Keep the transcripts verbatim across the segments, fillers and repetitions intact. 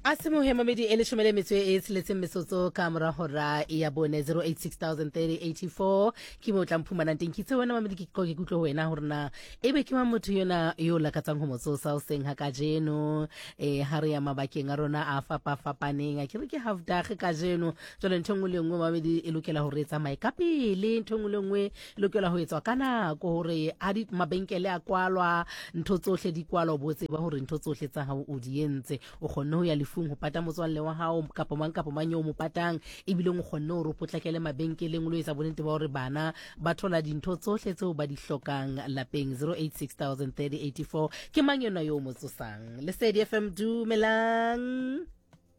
Asimo he mamedi ele shumele metswe e tseletseng mesotso ka mora hora ya bone zero eight six zero zero three zero eight four ke mo tla mphumana teng kitse wena mamedi ke ke kutlo wena horna ebe ke motho yona yo lakatsang ho motso sa o seng ha ka jeno e hare ya mabakeng a rona a fapa fapaneng a ke re ke half dag ka jeno jole nthongwe le ngwe mamedi e lokela ho retsa mai ka pele nthongwe le ngwe e lokela ho etswa kana go hore a di mabenkele a kwalwa ntho tsohle di kwalwa botse ba hore ntho tsohle tsa hao o di entse o khonne ho ya lefung ho pata motswalle wa hao kapo mang kapo mang yo mo patang e bile o khonne ho ropotlakele mabenkeleng lo etsa bonente ba hore bana ba thola dintho tsohle tseo ba di hlokang lapeng zero eight six zero zero three zero eight four ke mang yona yo mo tsosang Lesedi F M dumelang.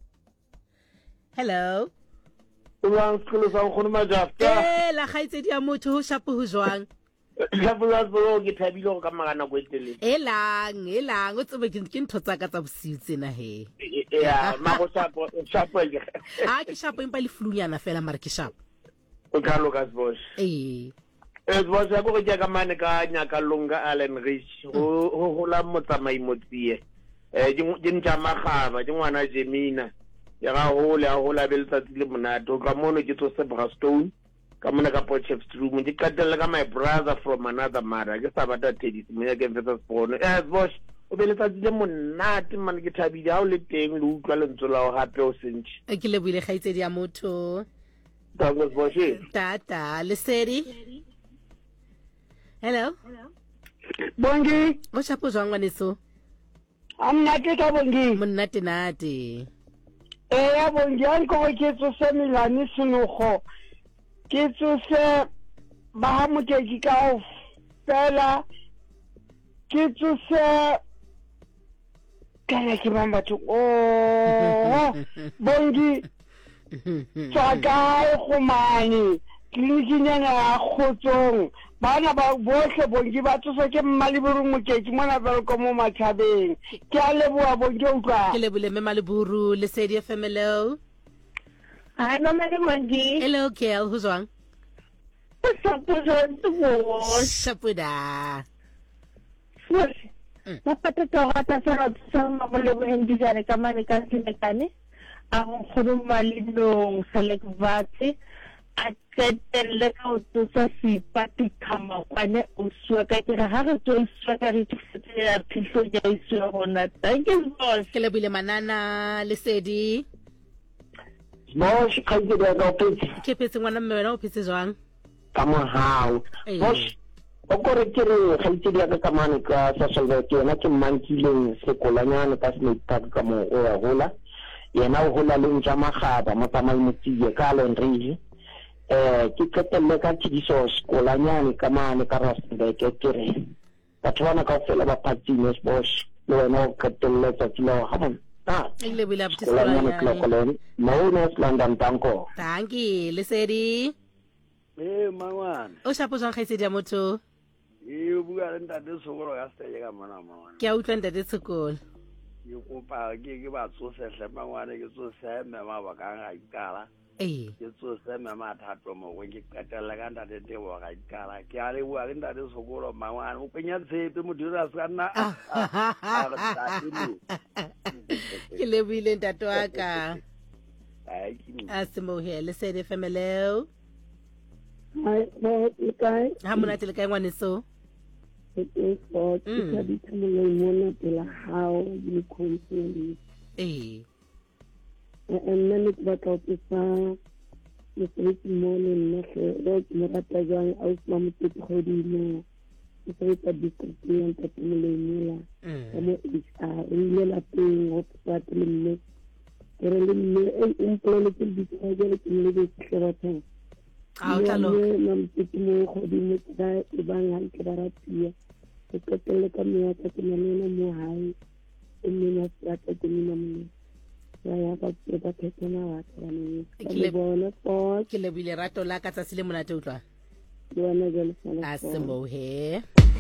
Hello Ulang skolo sa go nna jafta eh la khaitsedi ya motho ho shapo ho jwang la bula bolo ke thabile go ka magana go etele elang elang o tsebe ke ke ntho tsa ka tsa bosiu tsena he ya ma go shapo shapo ke ha ke shapo impa le flunyana fela mara ke shapo o ka lo ka boss eh es boss ya go ke ka mane ka nya ka longa Allen Rich go go la motsamai motsie eh di ntja magaba di ngwana Gemina ya ga ho le ho la beltsa le monato ka mono ke tso se Brastone ka mona ka Potchefstroom di katela ka my brother from another mother ke sa bata tedi me ya ke mfetsa spono eh boss o beletsa le monate man ke thabile ha o le teng le utlwa le ntsola o hape o sentse e ke le buile khaitsedi ya motho ta go boss tata Lesedi. Hello Bongi o shapo jwang ngwaneso amna ke ka bongi monate nate eh ya bongi an ko ke tso se milani sinogo ke tso se ba ha moteki ka o fela ke tso se kana ke bamba to oh bongi tsaka go mane klinikinyana ya khotsong bana ba bohle bongi ba tsosa ke mmaliburu moteki mona ba ko mo mathabeng ke a leboa bongi o utlwa ke lebule me maliburu Lesedi F M. Hello Hi, Mama Bongi. hello Kel who's wrong shapuda Napata tawata sa sa mamulo hindi jare kamane kasi mekane ang khuruma linong salekvati at tele ka uto sa sipati kama kwane uswa ka tira ha to uswa ka ri tsaya phiso ja uswa hona thank you boss ke lebule manana Lesedi boss ka ke da ka petse ke petse ngwana mme wena o phetse jwang ka mo hao boss o gore ke re ga itse dia ka mane ka sa solve ke na ke mankileng sekolanyana ka se ka ka mo o ya gola yena o gola le ntja magaba mo tsamai motsie ka Allen Rich eh ke ketelle ka tšidiso sekolanyane ka mane ka Rustenburg ke re batho bana ka fela ba patsine boss le wena o ketelle tsa tsilo ha bona ta ke lebule a sekolanyane petse klokolone mo no London tanko thank you Lesedi eh mangwana o shapo jwang khaitsedi ya motho e bua le ntate sogoro ya steye ka mona mona ke a utlwa ntate tsekolo ke kopa ke ke ba tsosehle mangwana ke tsose me mabaka ga ikala eh ke tsose me mathato mo go ke qetella ka ntate tebo ga ikala ke a le bua le ntate sogoro mangwana o penya tshepe mo dira sa nna ke lebile ntate wa ka ai ke asimo he Lesedi F M. Hello hai bo ikai ha monate le kae ngwaneso ke ko ke di tshimolo mona pela hao di khompheni eh and then it was out of the street morning le ke mo rata jang au tla mo tse godimo ke se ka district ya tshimolo mona ka mo a ile la teng go tsa le mme ke re le mme e implole ke di tsaya ke le di tsaya a o tla lo na mtiki mo godimo tsa e bang ha ke baratia ke ketele ka me ka ke nana mo hai e nna sa ka ke nna mo ya ya ba ke ba ke na wa ka ne ke bona po ke lebile rato la ka tsa sile monate utlwa bona jalo asimo he